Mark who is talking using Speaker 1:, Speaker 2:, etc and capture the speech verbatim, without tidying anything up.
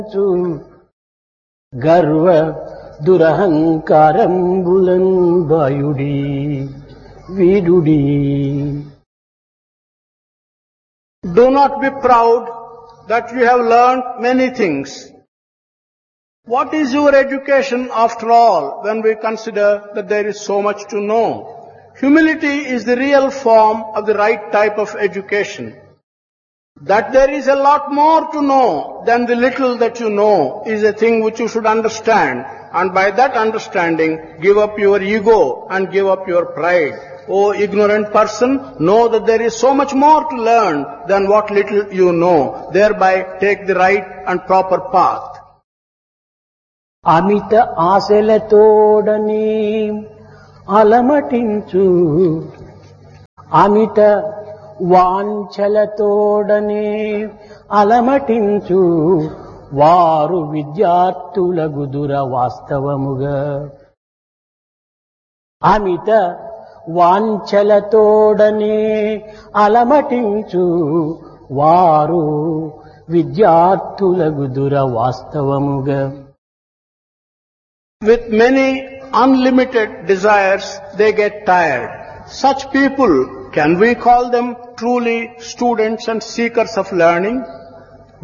Speaker 1: చు గర్వ దురహంకారంబులన్ బాయుడి వీడుడి.
Speaker 2: Do not be proud that you have learned many things. What is your education after all when we consider that there is so much to know? Humility is the real form of the right type of education. That there is a lot more to know than the little that you know is a thing which you should understand, and by that understanding give up your ego and give up your pride. O ignorant person, know that there is so much more to learn than what little you know. Thereby take the right and proper path.
Speaker 1: అమిత ఆశలతోడని అలమటించు అమిత వాంఛలతోడనే అలమటించు వారు విద్యార్థులగుదుర వాస్తవముగా. అమిత వాంఛలతోడనే అలమటించు వారు విద్యార్థులగుదుర వాస్తవముగా.
Speaker 2: With many unlimited desires, they get tired. Such people, can we call them truly students and seekers of learning?